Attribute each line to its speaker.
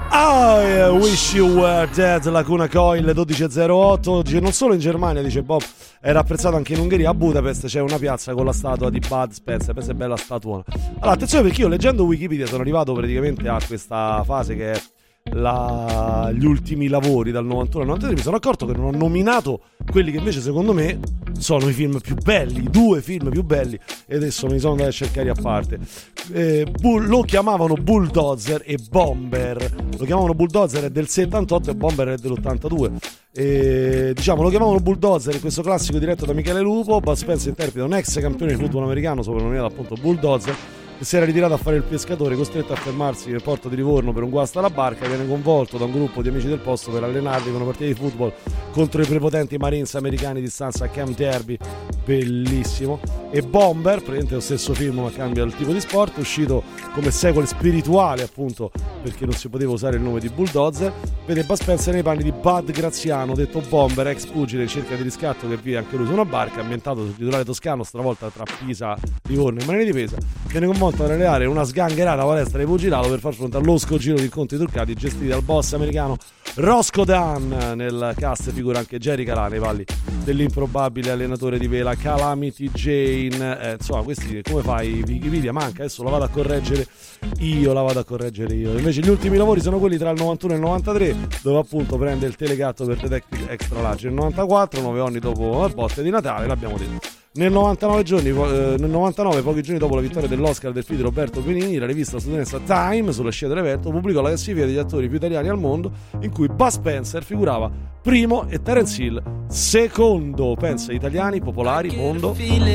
Speaker 1: Wish You Were Dead, Lacuna Coil 1208. Dice non solo in Germania, dice Bob, era apprezzato anche in Ungheria. A Budapest c'è una piazza con la statua di Bud Spencer. Questa è bella statuona. Allora attenzione, perché io leggendo Wikipedia sono arrivato praticamente a questa fase che è gli ultimi lavori dal 91 al 93. Mi sono accorto che non ho nominato quelli che invece secondo me sono i film più belli, i 2 film più belli, e adesso mi sono andato a cercare a parte. Lo chiamavano Bulldozer e Bomber. Lo chiamavano Bulldozer è del 78 e Bomber è dell'82. Diciamo lo chiamavano Bulldozer in questo classico diretto da Michele Lupo. Bud Spencer interpreta un ex campione di football americano soprannominato appunto Bulldozer, che si era ritirato a fare il pescatore, costretto a fermarsi nel porto di Livorno per un guasto alla barca. Viene coinvolto da un gruppo di amici del posto per allenarli con una partita di football contro i prepotenti Marines americani di stanza a Camp Derby. Bellissimo. E Bomber, praticamente lo stesso film ma cambia il tipo di sport, uscito come sequel spirituale appunto perché non si poteva usare il nome di Bulldozer, vede Bud Spencer nei panni di Bud Graziano, detto Bomber, ex pugile in cerca di riscatto che vive anche lui su una barca, ambientato sul litorale toscano, stavolta tra Pisa, Livorno e Marina di Pesa. Viene convolto a realizzare una sgangherata palestra di pugilato per far fronte all'osco giro di incontri truccati gestiti dal boss americano Roscoe Dunn. Nel cast figura anche Jerry Calà nei panni dell'improbabile allenatore di vela Calamity Jane. Insomma, questi come fai? Wikipedia manca, adesso la vado a correggere io. Invece gli ultimi lavori sono quelli tra il 91 e il 93, dove appunto prende il telegatto per Detective Extra Large. Nel 94, 9 anni dopo la botte di Natale, l'abbiamo detto. Nel 99, pochi giorni dopo la vittoria dell'Oscar del film di Roberto Benigni, la rivista statunitense Time, sulla scia dell'evento, pubblicò la classifica degli attori più italiani al mondo, in cui Bud Spencer figurava primo e Terence Hill secondo. Pensa, italiani, popolari, mondo.